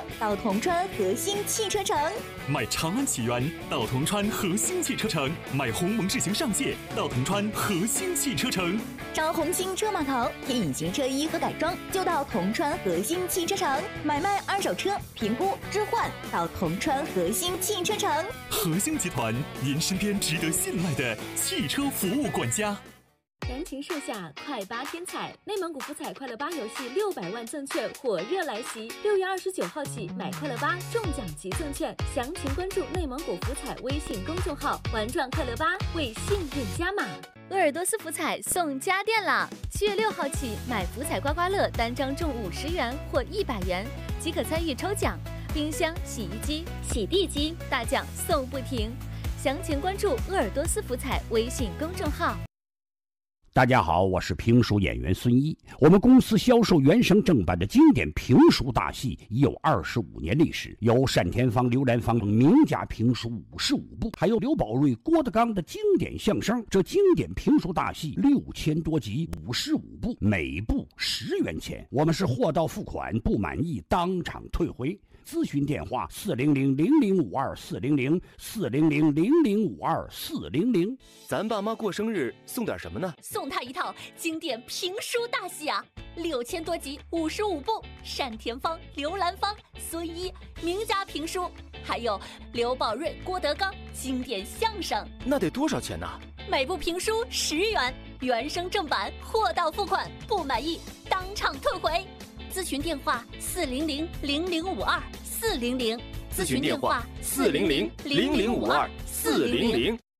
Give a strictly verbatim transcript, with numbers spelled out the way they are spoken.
到铜川核心汽车城； 买长安启源到铜川核心汽车城，买鸿蒙智行上界到铜川核心汽车城。 找红星车码头添隐形车衣和改装，就到铜川核心汽车城；买卖二手车、评估、置换，到铜川核心汽车城。 核心集团，您身边值得信赖的汽车服务管家。 燃情盛夏，快八天彩，内蒙古福彩快乐八游戏六百万赠券火热来袭，六月二十九号起买快乐八中奖即赠券，详情关注内蒙古福彩微信公众号，玩转快乐八为幸运加码。鄂尔多斯福彩送家电啦！七月六号起买福彩刮刮乐单张中五十元或一百元，即可参与抽奖，冰箱、洗衣机、洗地机大奖送不停。详情关注鄂尔多斯福彩微信公众号。 大家好，我是评书演员孙一。我们公司销售原声正版的经典评书大戏已有二十五年历史，有单田芳、刘兰芳等名家评书五十五部，还有刘宝瑞、郭德纲的经典相声。这经典评书大戏六千多集，五十五部，每部十元钱。我们是货到付款，不满意当场退回。咨询电话：四零零零零五二四零零四零零零零五二四零零。 咱爸妈过生日送点什么呢？ 送他一套经典评书大戏啊，六千多集，五十五部，单田芳、刘兰芳、孙一名家评书，还有刘宝瑞、郭德纲经典相声。 那得多少钱呢？ 每部评书十元，原声正版，货到付款，不满意当场退回。咨询电话：四零零零零五二四零零。 咨询电话：四零零零零五二四零零。